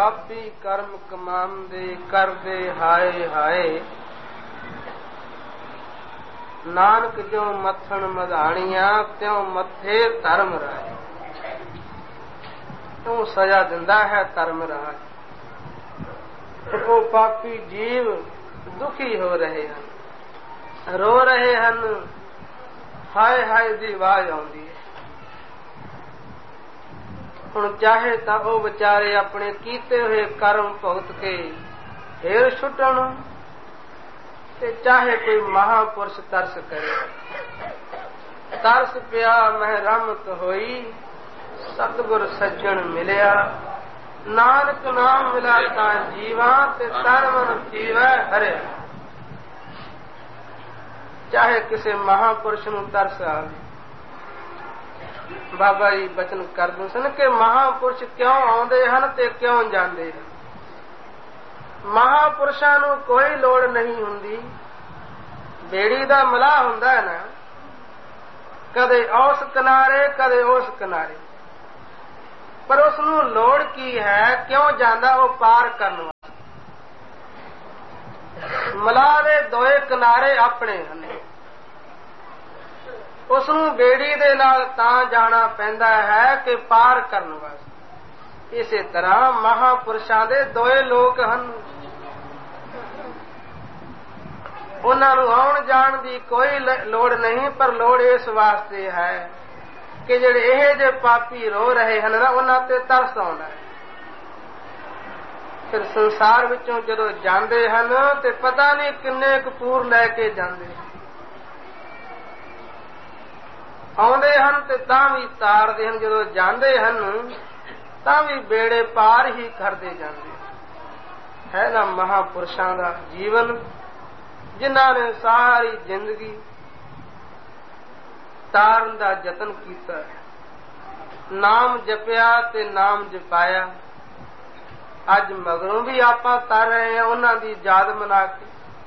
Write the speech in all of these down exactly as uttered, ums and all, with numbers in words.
ਪਾਪੀ ਕਰਮ ਕਮਾਉਂਦੇ ਕਰਦੇ ਹਾਏ ਹਾਏ, ਨਾਨਕ ਜੋ ਮੱਥਣ ਮਧਾਣੀਆਂ ਤਿਉ ਮੱਥੇ ਧਰਮ ਰਾਏ। ਤੂੰ ਸਜ਼ਾ ਦਿੰਦਾ ਹੈ ਧਰਮ ਰਾਜ। ਉਹ ਪਾਪੀ ਜੀਵ ਦੁਖੀ ਹੋ ਰਹੇ ਹਨ, ਰੋ ਰਹੇ ਹਨ, ਹਾਏ ਹਾਏ ਦੀ ਆਵਾਜ਼ ਆਉਂਦੀ ਹੈ। ਹੁਣ ਚਾਹੇ ਤਾਂ ਉਹ ਵਿਚਾਰੇ ਆਪਣੇ ਕੀਤੇ ਹੋਏ ਕਰਮ ਭੁਗਤ ਕੇ ਫੇਰ ਛੁੱਟਣ, ਤੇ ਚਾਹੇ ਕੋਈ ਮਹਾਪੁਰਸ਼ ਤਰਸ ਕਰੇ। ਤਰਸ ਪਿਆ ਮਹਿ ਰਹਿਮਤ ਹੋਈ, ਸਤਿਗੁਰ ਸੱਜਣ ਮਿਲਿਆ। ਨਾਨਕ ਨਾਮ ਮਿਲਾ ਤਾਂ ਜੀਵਾ, ਤੇ ਤਨ ਮਨ ਜੀਵੈ ਹਰਿਆ। ਚਾਹੇ ਕਿਸੇ ਮਹਾਪੁਰਸ਼ ਨੂੰ ਤਰਸ ਆਵੇ। ਬਾਬਾ ਜੀ ਬਚਨ ਕਰਦੇ ਸਨ ਕਿ ਮਹਾਪੁਰਸ਼ ਕਿਉਂ ਆਉਂਦੇ ਹਨ ਤੇ ਕਿਉਂ ਜਾਂਦੇ ਹਨ। ਮਹਾਪੁਰਸ਼ਾਂ ਨੂੰ ਕੋਈ ਲੋੜ ਨਹੀਂ ਹੁੰਦੀ। ਬੇੜੀ ਦਾ ਮਲਾਹ ਹੁੰਦਾ ਹੈ ਨਾ, ਕਦੇ ਉਸ ਕਿਨਾਰੇ ਕਦੇ ਉਸ ਕਿਨਾਰੇ, ਪਰ ਉਸ ਨੂੰ ਲੋੜ ਕੀ ਹੈ, ਕਿਉਂ ਜਾਂਦਾ? ਉਹ ਪਾਰ ਕਰਨ ਵਾਸਤੇ। ਮਲਾਹ ਦੇ ਦੋਏ ਕਿਨਾਰੇ ਆਪਣੇ ਹਨ। ਉਸ ਨੂੰ ਬੇੜੀ ਦੇ ਨਾਲ ਤਾਂ ਜਾਣਾ ਪੈਂਦਾ ਹੈ ਕਿ ਪਾਰ ਕਰਨ ਵਾਸਤੇ। ਇਸੇ ਤਰ੍ਹਾਂ ਮਹਾਪੁਰਸ਼ਾਂ ਦੇ ਦੋਏ ਲੋਕ ਹਨ। ਉਹਨਾਂ ਨੂੰ ਆਉਣ ਜਾਣ ਦੀ ਕੋਈ ਲੋੜ ਨਹੀਂ, ਪਰ ਲੋੜ ਇਸ ਵਾਸਤੇ ਹੈ ਕਿ ਜਿਹੜੇ ਇਹ ਜਿਹੇ ਪਾਪੀ ਰੋ ਰਹੇ ਹਨ ਨਾ, ਉਹਨਾਂ ਤੇ ਤਰਸ ਆਉਂਦਾ ਹੈ। ਫਿਰ ਸੰਸਾਰ ਵਿੱਚੋਂ ਜਦੋਂ ਜਾਂਦੇ ਹਨ ਤੇ ਪਤਾ ਨਹੀਂ ਕਿੰਨੇ ਕਪੂਰ ਲੈ ਕੇ ਜਾਂਦੇ ਹਨ। ਆਉਂਦੇ ਹਨ ਤੇ ਤਾਂ ਵੀ ਤਾਰਦੇ ਹਨ, ਜਦੋਂ ਜਾਂਦੇ ਹਨ ਤਾਂ ਵੀ ਬੇੜੇ ਪਾਰ ਹੀ ਕਰਦੇ ਜਾਂਦੇ ਹਨ। ਹੈ ਨਾ ਮਹਾਪੁਰਸ਼ਾਂ ਦਾ ਜੀਵਨ, ਜਿਨ੍ਹਾਂ ਨੇ ਸਾਰੀ ਜ਼ਿੰਦਗੀ ਤਾਰਨ ਦਾ ਯਤਨ ਕੀਤਾ ਹੈ, ਨਾਮ ਜਪਿਆ ਤੇ ਨਾਮ ਜਪਾਇਆ। ਅੱਜ ਮਗਰੋਂ ਵੀ ਆਪਾਂ ਤਰ ਰਹੇ ਹਾਂ ਉਹਨਾਂ ਦੀ ਯਾਦ ਮਨਾ ਕੇ।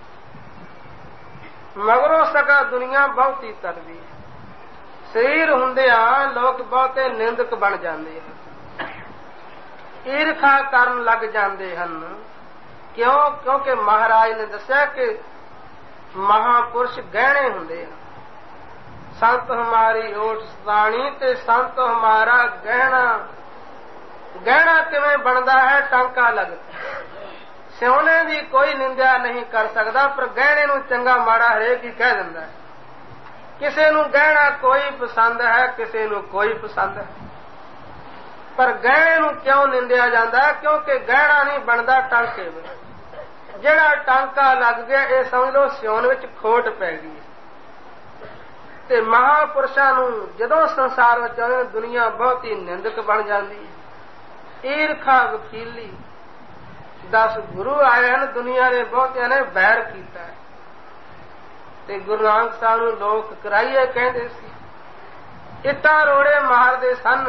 ਮਗਰੋਂ ਸਗਾ ਦੁਨੀਆ ਬਹੁਤੀ ਤਰਦੀ ਹੈ। ਸਰੀਰ ਹੁੰਦਿਆਂ ਲੋਕ ਬਹੁਤੇ ਨਿੰਦਕ ਬਣ ਜਾਂਦੇ ਹਨ, ਈਰਖਾ ਕਰਨ ਲੱਗ ਜਾਂਦੇ ਹਨ। ਕਿਉਂ? ਕਿਉਂਕਿ ਮਹਾਰਾਜ ਨੇ ਦੱਸਿਆ ਕਿ ਮਹਾਪੁਰਸ਼ ਗਹਿਣੇ ਹੁੰਦੇ ਹਨ। ਸੰਤ ਹਮਾਰੀ ਓਟ ਸਤਾਣੀ, ਤੇ ਸੰਤ ਹਮਾਰਾ ਗਹਿਣਾ। ਗਹਿਣਾ ਕਿਵੇਂ ਬਣਦਾ ਹੈ? ਟਾਂਕਾ ਲੱਗਦਾ। ਸਿਉਨੇ ਦੀ ਕੋਈ ਨਿੰਦਿਆ ਨਹੀਂ ਕਰ ਸਕਦਾ, ਪਰ ਗਹਿਣੇ ਨੂੰ ਚੰਗਾ ਮਾੜਾ ਹਰੇਕ ਹੀ ਕਹਿ ਦਿੰਦਾ ਹੈ। ਕਿਸੇ ਨੂੰ ਗਹਿਣਾ ਕੋਈ ਪਸੰਦ ਹੈ, ਕਿਸੇ ਨੂੰ ਕੋਈ ਪਸੰਦ ਹੈ, ਪਰ ਗਹਿਣੇ ਨੂੰ ਕਿਉਂ ਨਿੰਦਿਆ ਜਾਂਦਾ? ਕਿਉਂਕਿ ਗਹਿਣਾ ਨਹੀਂ ਬਣਦਾ ਟਾਂਕੇ ਵਿੱਚ। ਜਿਹੜਾ ਟਾਂਕਾ ਲੱਗ ਗਿਆ, ਇਹ ਸਮਝ ਲਓ ਸਿਉਣ ਵਿੱਚ ਖੋਟ ਪੈ ਗਈ। ਤੇ ਮਹਾਪੁਰਸ਼ਾਂ ਨੂੰ ਜਦੋਂ ਸੰਸਾਰ ਵਿੱਚ ਆਉਂਦੇ, ਦੁਨੀਆ ਬਹੁਤੀ ਨਿੰਦਕ ਬਣ ਜਾਂਦੀ ਹੈ। ਈਰਖਾ ਵਕੀਲੀ। ਦਸ ਗੁਰੂ ਆਏ ਹਨ, ਦੁਨੀਆ ਨੇ ਬਹੁਤਿਆਂ ਨੇ ਵੈਰ ਕੀਤਾ ਹੈ। ਤੇ ਗੁਰੂ ਨਾਨਕ ਸਾਹਿਬ ਨੂੰ ਲੋਕ ਕਰਾਈਏ ਕਹਿੰਦੇ ਸੀ, ਇੱਟਾਂ ਰੋੜੇ ਮਾਰਦੇ ਸਨ।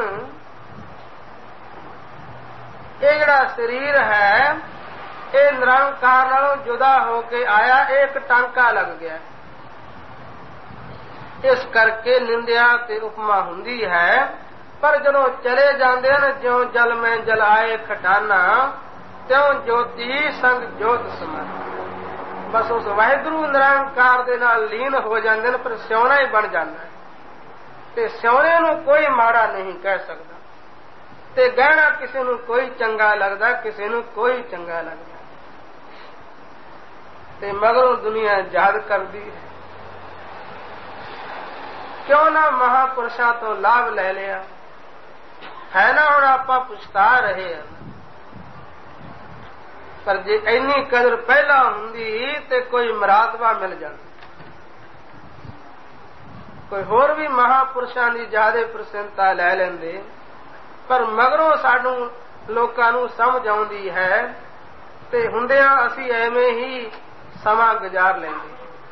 ਇਹ ਜਿਹੜਾ ਸਰੀਰ ਹੈ, ਇਹ ਨਿਰੰਕਾਰ ਨਾਲੋਂ ਜੁਦਾ ਹੋ ਕੇ ਆਇਆ, ਇਹ ਇੱਕ ਟਾਂਕਾ ਲੱਗ ਗਿਆ। ਇਸ ਕਰਕੇ ਨਿੰਦਿਆ ਤੇ ਉਪਮਾ ਹੁੰਦੀ ਹੈ। ਪਰ ਜਦੋਂ ਚਲੇ ਜਾਂਦੇ ਹਨ, ਜਿਉਂ ਜਲ ਮੈਂ ਜਲਾਏ ਖਟਾਨਾ, ਤਿਉਂ ਜੋਤੀ ਸੰਗ ਜੋਤ ਸਮਾ। ਬਸ ਉਸ ਵਾਹਿਗੁਰੂ ਨਿਰੰਕਾਰ ਦੇ ਨਾਲ ਲੀਨ ਹੋ ਜਾਂਦੇ ਨੇ, ਪਰ ਸਿਉਣਾ ਹੀ ਬਣ ਜਾਂਦਾ ਹੈ। ਤੇ ਸਿਉਣੇ ਨੂੰ ਕੋਈ ਮਾੜਾ ਨਹੀਂ ਕਹਿ ਸਕਦਾ, ਤੇ ਗਹਿਣਾ ਕਿਸੇ ਨੂੰ ਕੋਈ ਚੰਗਾ ਲੱਗਦਾ, ਕਿਸੇ ਨੂੰ ਕੋਈ ਚੰਗਾ ਲੱਗਦਾ। ਤੇ ਮਗਰੋਂ ਦੁਨੀਆ ਯਾਦ ਕਰਦੀ ਹੈ, ਕਿਉਂ ਨਾ ਮਹਾਪੁਰਸ਼ਾਂ ਤੋਂ ਲਾਭ ਲੈ ਲਿਆ। ਹੈ ਨਾ, ਹੁਣ ਆਪਾਂ ਪੁਛਤਾ ਰਹੇ ਹਾਂ। ਪਰ ਜੇ ਇੰਨੀ ਕਦਰ ਪਹਿਲਾਂ ਹੁੰਦੀ ਤੇ ਕੋਈ ਮਰਾਤਬਾ ਮਿਲ ਜਾਂਦੀ। ਕੋਈ ਹੋਰ ਵੀ ਮਹਾਪੁਰਸ਼ਾਂ ਦੀ ਜ਼ਿਆਦਾ ਪ੍ਰਸੰਨਤਾ ਲੈ ਲੈਂਦੇ, ਪਰ ਮਗਰੋਂ ਸਾਨੂੰ ਲੋਕਾਂ ਨੂੰ ਸਮਝ ਆਉਂਦੀ ਹੈ ਤੇ ਹੁੰਦਿਆਂ ਅਸੀਂ ਐਵੇਂ ਹੀ ਸਮਾਂ ਗੁਜ਼ਾਰ ਲੈਂਦੇ।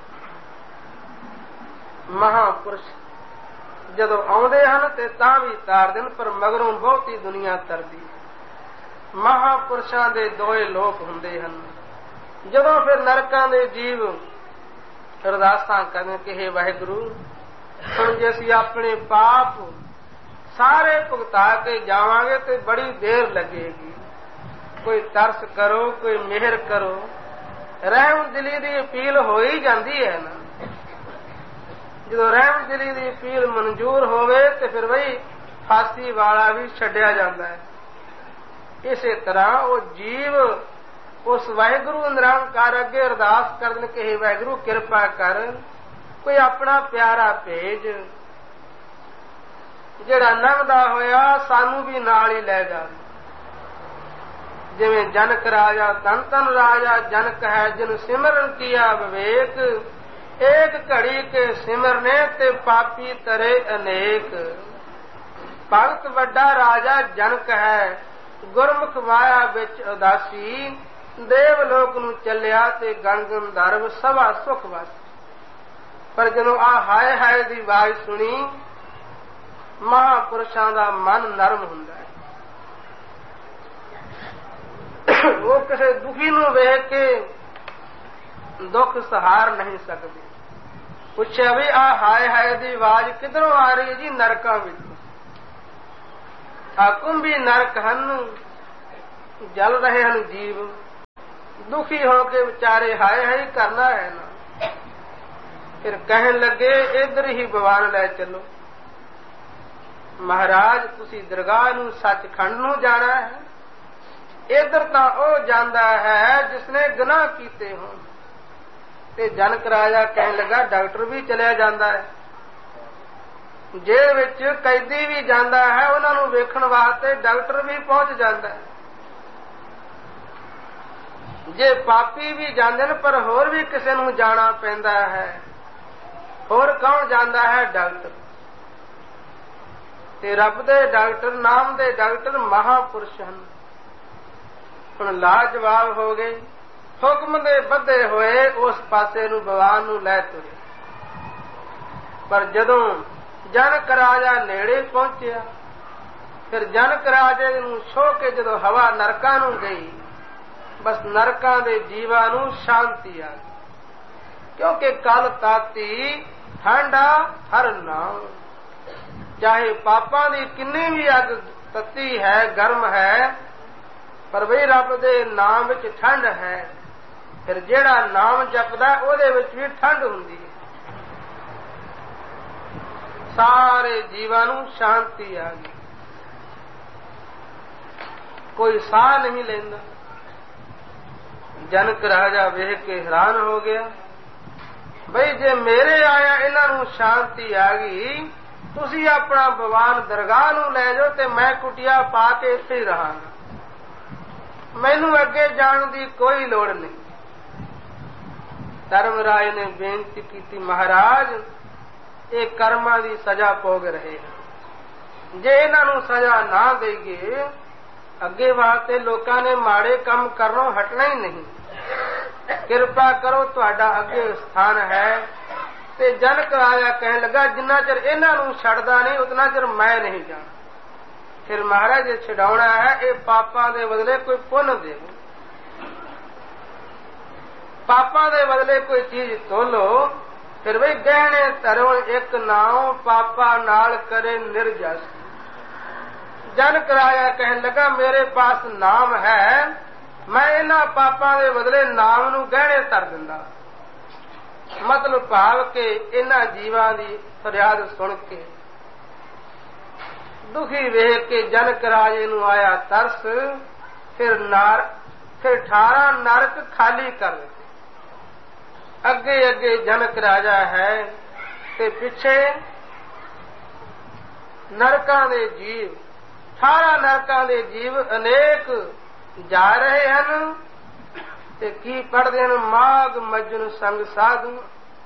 ਮਹਾਪੁਰਸ਼ ਜਦੋਂ ਆਉਂਦੇ ਹਨ ਤੇ ਤਾਂ ਵੀ ਤਾਰਦੇ ਹਨ, ਪਰ ਮਗਰੋਂ ਬਹੁਤੀ ਦੁਨੀਆ ਤਰਦੀ। ਮਹਾਪੁਰਸ਼ਾਂ ਦੇ ਦੋਏ ਲੋਕ ਹੁੰਦੇ ਹਨ। ਜਦੋਂ ਫਿਰ ਨਰਕਾਂ ਦੇ ਜੀਵ ਅਰਦਾਸਾਂ ਕਰਨ ਕਿ ਹੇ ਵਾਹਿਗੁਰੂ, ਹੁਣ ਜੇ ਅਸੀਂ ਆਪਣੇ ਪਾਪ ਸਾਰੇ ਭੁਗਤਾ ਕੇ ਜਾਵਾਂਗੇ ਤੇ ਬੜੀ ਦੇਰ ਲੱਗੇਗੀ। ਕੋਈ ਤਰਸ ਕਰੋ, ਕੋਈ ਮਿਹਰ ਕਰੋ। ਰਹਿਮ ਦਿਲੀ ਦੀ ਅਪੀਲ ਹੋ ਹੀ ਜਾਂਦੀ ਹੈ ਨਾ। ਜਦੋਂ ਰਹਿਮ ਦਿਲੀ ਦੀ ਅਪੀਲ ਮਨਜ਼ੂਰ ਹੋਵੇ ਤੇ ਫਿਰ ਵਈ ਫਾਂਸੀ ਵਾਲਾ ਵੀ ਛੱਡਿਆ ਜਾਂਦਾ ਹੈ। ਇਸੇ ਤਰ੍ਹਾਂ ਉਹ ਜੀਵ ਉਸ ਵਾਹਿਗੁਰੂ ਨਿਰੰਕਾਰ ਅੱਗੇ ਅਰਦਾਸ ਕਰਨ ਕਿ ਹੇ ਵਾਹਿਗੁਰੂ ਕਿਰਪਾ ਕਰ, ਕੋਈ ਆਪਣਾ ਪਿਆਰਾ ਭੇਜ ਜਿਹੜਾ ਲੰਘਦਾ ਹੋਇਆ ਸਾਨੂੰ ਵੀ ਨਾਲ ਹੀ ਲੈ ਜਾ। ਜਿਵੇਂ ਜਨਕ ਰਾਜਾ ਧਨ ਧਨ ਰਾਜਾ ਜਨਕ ਹੈ, ਜਿਨ ਸਿਮਰਨ ਕੀਆ ਵਿਵੇਕ, ਏਕ ਘੜੀ ਕੇ ਸਿਮਰਨੇ ਤੇ ਪਾਪੀ ਤਰੇ ਅਨੇਕ। ਭਗਤ ਵੱਡਾ ਰਾਜਾ ਜਨਕ ਹੈ, ਗੁਰਮੁਖ ਮਾਇਆ ਵਿੱਚ ਉਦਾਸੀ, ਦੇਵ ਲੋਕ ਨੂੰ ਚੱਲਿਆ ਤੇ ਗਣ ਗੰਧਰਵ ਸਭਾ ਸੁਖ ਵਾਸੀ। ਪਰ ਜਦੋਂ ਆ ਹਾਏ ਹਾਏ ਦੀ ਆਵਾਜ਼ ਸੁਣੀ, ਮਹਾਂਪੁਰਸ਼ਾਂ ਦਾ ਮਨ ਨਰਮ ਹੁੰਦਾ ਹੈ। ਉਹ ਕਿਸੇ ਦੁਖੀ ਨੂੰ ਵੇਖ ਕੇ ਦੁੱਖ ਸਹਾਰ ਨਹੀਂ ਸਕਦੇ। ਪੁੱਛਿਆ ਵੀ ਆ ਹਾਏ ਹਾਏ ਦੀ ਆਵਾਜ਼ ਕਿੱਧਰੋਂ ਆ ਰਹੀ ਹੈ ਜੀ? ਨਰਕਾਂ ਵਿੱਚੋਂ। ਆ ਕੁੰਭੀ ਨਰਕ ਹਨ, ਜਲ ਰਹੇ ਹਨ ਜੀਵ, ਦੁਖੀ ਹੋ ਕੇ ਵਿਚਾਰੇ ਹਾਏ ਹਾਏ ਕਰਨਾ ਹੈ ਨਾ। ਫਿਰ ਕਹਿਣ ਲੱਗੇ ਇੱਧਰ ਹੀ ਭਗਵਾਨ ਲੈ ਚੱਲੋ। ਮਹਾਰਾਜ ਤੁਸੀਂ ਦਰਗਾਹ ਨੂੰ ਸੱਚਖੰਡ ਨੂੰ ਜਾਣਾ ਹੈ, ਇੱਧਰ ਤਾਂ ਉਹ ਜਾਂਦਾ ਹੈ ਜਿਸਨੇ ਗੁਨਾਹ ਕੀਤੇ ਹੋਣ। ਤੇ ਜਨਕ ਰਾਜਾ ਕਹਿਣ ਲੱਗਾ ਡਾਕਟਰ ਵੀ ਚਲਿਆ ਜਾਂਦਾ ਹੈ, ਜੇਲ੍ਹ ਵਿੱਚ ਕੈਦੀ ਵੀ ਜਾਂਦਾ ਹੈ, ਉਹਨਾਂ ਨੂੰ ਵੇਖਣ ਵਾਸਤੇ ਡਾਕਟਰ ਵੀ ਪਹੁੰਚ ਜਾਂਦਾ ਹੈ। ਜੇ ਪਾਪੀ ਵੀ ਜਾਂਦੇ ਨੇ, ਪਰ ਹੋਰ ਵੀ ਕਿਸੇ ਨੂੰ ਜਾਣਾ ਪੈਂਦਾ ਹੈ। ਹੋਰ ਕੌਣ ਜਾਂਦਾ ਹੈ? ਡਾਕਟਰ। ਤੇ ਰੱਬ ਦੇ ਡਾਕਟਰ, ਨਾਮ ਦੇ ਡਾਕਟਰ ਮਹਾਂਪੁਰਸ਼ ਹਨ। ਹੁਣ ਲਾਜਵਾਬ ਹੋ ਗਏ, ਹੁਕਮ ਦੇ ਬੱਧੇ ਹੋਏ ਉਸ ਪਾਸੇ ਨੂੰ ਭਗਵਾਨ ਨੂੰ ਲੈ ਤੁਰੇ। ਪਰ ਜਦੋਂ ਜਨਕ ਰਾਜਾ ਨੇੜੇ ਪਹੁੰਚਿਆ, ਫਿਰ ਜਨਕ ਰਾਜੇ ਨੂੰ ਛੋਹ ਕੇ ਜਦੋਂ ਹਵਾ ਨਰਕਾਂ ਨੂੰ ਗਈ, ਬਸ ਨਰਕਾਂ ਦੇ ਜੀਵਾਂ ਨੂੰ ਸ਼ਾਂਤੀ ਆ ਗਈ। ਕਿਉਂਕਿ ਕਲ ਤਾਤੀ ਠੰਡਾ ਹਰ ਨਾਮ। ਚਾਹੇ ਪਾਪਾਂ ਦੀ ਕਿੰਨੀ ਵੀ ਅੱਗ ਤੱਤੀ ਹੈ, ਗਰਮ ਹੈ, ਪਰ ਵੀ ਰੱਬ ਦੇ ਨਾਮ ਵਿੱਚ ਠੰਡ ਹੈ। ਫਿਰ ਜਿਹੜਾ ਨਾਮ ਜਪਦਾ ਉਹਦੇ ਵਿੱਚ ਵੀ ਠੰਡ ਹੁੰਦੀ ਹੈ। ਸਾਰੇ ਜੀਵਾਂ ਨੂੰ ਸ਼ਾਂਤੀ ਆ ਗਈ, ਕੋਈ ਸਾਹ ਨਹੀਂ ਲੈਂਦਾ। ਜਨਕ ਰਾਜਾ ਵੇਖ ਕੇ ਹੈਰਾਨ ਹੋ ਗਿਆ, ਬਈ ਜੇ ਮੇਰੇ ਆਇਆ ਇਹਨਾਂ ਨੂੰ ਸ਼ਾਂਤੀ ਆ ਗਈ, ਤੁਸੀਂ ਆਪਣਾ ਭਗਵਾਨ ਦਰਗਾਹ ਨੂੰ ਲੈ ਜਾਓ ਤੇ ਮੈਂ ਕੁਟਿਆ ਪਾ ਕੇ ਇੱਥੇ ਹੀ ਰਹਾਂਗਾ, ਮੈਨੂੰ ਅੱਗੇ ਜਾਣ ਦੀ ਕੋਈ ਲੋੜ ਨਹੀਂ। ਧਰਮਰਾਜ ਨੇ ਬੇਨਤੀ ਕੀਤੀ, ਮਹਾਰਾਜ ਇਹ ਕਰਮਾਂ ਦੀ ਸਜ਼ਾ ਭੋਗ ਰਹੇ ਹਨ, ਜੇ ਇਹਨਾਂ ਨੂੰ ਸਜ਼ਾ ਨਾ ਦੇਈਏ ਅੱਗੇ ਵਾਸਤੇ ਲੋਕਾਂ ਨੇ ਮਾੜੇ ਕੰਮ ਕਰਨੋਂ ਹਟਣਾ ਹੀ ਨਹੀਂ। ਕਿਰਪਾ ਕਰੋ, ਤੁਹਾਡਾ ਅੱਗੇ ਸਥਾਨ ਹੈ। ਤੇ ਜਨਕ ਰਾਜਾ ਕਹਿਣ ਲੱਗਾ ਜਿੰਨਾ ਚਿਰ ਇਹਨਾਂ ਨੂੰ ਛੱਡਦਾ ਨਹੀਂ ਉਤਨਾ ਚਿਰ ਮੈਂ ਨਹੀਂ ਜਾਣਾ। ਫਿਰ ਮਹਾਰਾਜ ਜੇ ਛਡਾਉਣਾ ਹੈ, ਇਹ ਪਾਪਾਂ ਦੇ ਬਦਲੇ ਕੋਈ ਪੁੰਨ ਦੇਵੋ, ਪਾਪਾਂ ਦੇ ਬਦਲੇ ਕੋਈ ਚੀਜ਼ ਤੋਲੋ। ਫਿਰ ਬਈ ਗਹਿਣੇ ਧਰੋ ਇੱਕ ਨਾਉ, ਪਾਪਾ ਨਾਲ ਕਰੇ ਨਿਰਜਸ। ਜਨਕ ਰਾਜਾ ਕਹਿਣ ਲੱਗਾ ਮੇਰੇ ਪਾਸ ਨਾਮ ਹੈ, ਮੈਂ ਇਹਨਾਂ ਪਾਪਾਂ ਦੇ ਬਦਲੇ ਨਾਮ ਨੂੰ ਗਹਿਣੇ ਧਰ ਦਿੰਦਾ। ਮਤਲਬ ਭਾਵ ਕਿ ਇਹਨਾਂ ਜੀਵਾਂ ਦੀ ਫਰਿਆਦ ਸੁਣ ਕੇ ਦੁਖੀ ਵੇਖ ਕੇ ਜਨਕ ਰਾਜੇ ਨੂੰ ਆਇਆ ਤਰਸ। ਫਿਰ ਨਾਰ ਫਿਰ ਅਠਾਰਾਂ ਨਰਕ ਖਾਲੀ ਕਰ ਦਿੱਤੇ। ਅੱਗੇ ਅੱਗੇ ਜਨਕ ਰਾਜਾ ਹੈ ਤੇ ਪਿੱਛੇ ਨਰਕਾਂ ਦੇ ਜੀਵ, ਅਠਾਰਾਂ ਨਰਕਾਂ ਦੇ ਜੀਵ ਅਨੇਕ ਜਾ ਰਹੇ ਹਨ। ਤੇ ਕੀ ਪੜਦੇ ਹਨ? ਮਾਗ ਮਜਨ ਸੰਗ ਸਾਧੂ,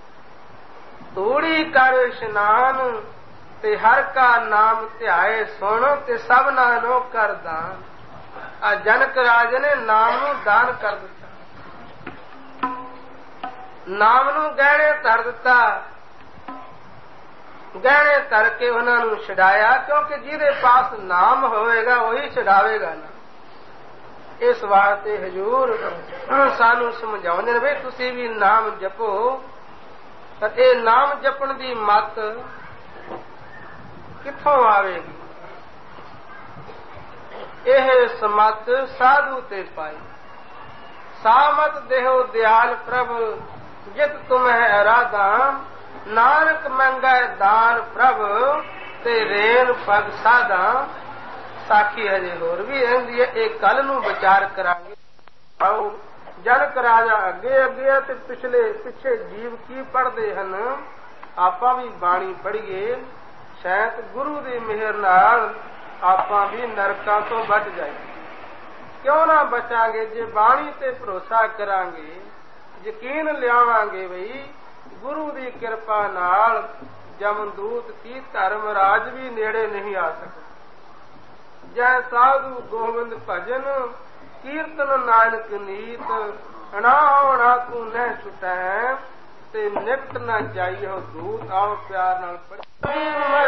ਧੂੜੀ ਕਰ ਇਸ਼ਨਾਨ, ਤੇ ਹਰ ਕਾ ਨਾਮ ਧਿਆਏ ਸੁਣ, ਤੇ ਸਭ ਨਾਨੋ ਕਰ ਦਾਨ। ਆ ਜਨਕ ਰਾਜੇ ਨੇ ਨਾਮ ਨੂੰ ਦਾਨ ਕਰ ਦਿੱਤਾ, ਨਾਮ ਨੂੰ ਗਹਿਣੇ ਧਰ ਦਿੱਤਾ। ਗਹਿਣੇ ਧਰ ਕੇ ਉਹਨਾਂ ਨੂੰ ਛਡਾਇਆ, ਕਿਉਂਕਿ ਜਿਹਦੇ ਪਾਸ ਨਾਮ ਹੋਵੇਗਾ ਉਹੀ ਛਡਾਵੇਗਾ ਨਾ। ਇਸ ਵਾਸਤੇ ਹਜ਼ੂਰ ਸਾਨੂੰ ਸਮਝਾਉਂਦੇ ਨੇ ਵੀ ਤੁਸੀਂ ਵੀ ਨਾਮ ਜਪੋ। ਅਤੇ ਨਾਮ ਜਪਣ ਦੀ ਮੱਤ ਕਿੱਥੋਂ ਆਵੇਗੀ? ਇਹ ਸਮਤ ਸਾਧੂ ਤੇ ਪਾਈ। ਸਾਮਤ ਦੇਹੋ ਦਿਆਲ ਪ੍ਰਭ ਜਿਤ ਤੁਮਹਿ ਅਰਾਧਾ, ਨਾਨਕ ਮੰਗੈ ਦਾਨ ਪ੍ਰਭ ਤੇ ਰੇਨ ਪਗ ਸਾਧਾ। ਸਾਖੀ ਹਜੇ ਹੋਰ ਵੀ ਰਹਿੰਦੀ ਹੈ, ਇਹ ਕੱਲ ਨੂੰ ਵਿਚਾਰ ਕਰਾਂਗੇ। ਆਓ ਜਨਕ ਰਾਜਾ ਅੱਗੇ ਅੱਗੇ ਤੇ ਪਿਛਲੇ ਪਿੱਛੇ ਜੀਵ ਕੀ ਪੜ੍ਹਦੇ ਹਨ, ਆਪਾਂ ਵੀ ਬਾਣੀ ਪੜ੍ਹੀਏ। ਸ਼ਾਇਦ ਗੁਰੂ ਦੀ ਮਿਹਰ ਨਾਲ ਆਪਾਂ ਵੀ ਨਰਕਾਂ ਤੋਂ ਬਚ ਜਾਈਏ। ਕਿਉਂ ਨਾ ਬਚਾਂਗੇ ਜੇ ਬਾਣੀ ਤੇ ਭਰੋਸਾ ਕਰਾਂਗੇ, ਯਕੀਨ ਲਿਆਵਾਂਗੇ ਬਈ ਗੁਰੂ ਦੀ ਕਿਰਪਾ ਨਾਲ ਜਮਦੂਤ ਕੀ ਧਰਮ ਰਾਜ ਵੀ ਨੇੜੇ ਨਹੀਂ ਆ ਸਕਦਾ। ਜੈ ਸਾਧੂ ਗੋਬਿੰਦ ਭਜਨ ਕੀਰਤਨ ਨਾਨਕ ਨੀਤ, ਅਣਾ ਤੂੰ ਨਹਿ ਛੁਟੈ ਤੇ ਨਿਕਟ ਨਾ ਜਾਈਓ ਦੂਤ। ਆਓ ਪਿਆਰ ਨਾਲ ਪੜ੍ਹ